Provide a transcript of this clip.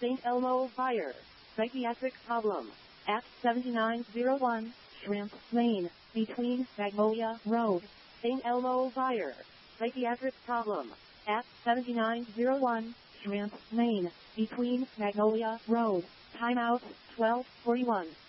St. Elmo Fire. Psychiatric problem. At 7901 Shrimp Lane, between Magnolia Road. St. Elmo Fire. Psychiatric problem. At 7901 Shrimp Lane, between Magnolia Road. Timeout 12:41.